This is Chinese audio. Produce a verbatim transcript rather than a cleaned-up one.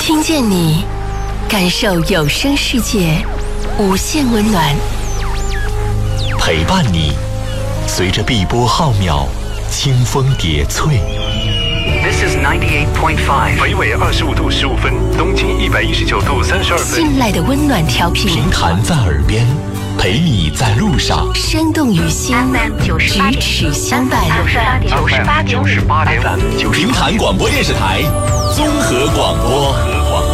听见你，感受有声世界无限温暖， 陪伴你，随着碧波浩渺，清风叠翠。 This is ninety-eight point five。 北纬二十五度十五分，东经一百一十九度三十二分。 信赖的温暖调频， 平弹在耳边，陪你在路上。 生动于心，咫尺相伴。 九十八点五，九十八点五， 平弹广播电视台综合广播。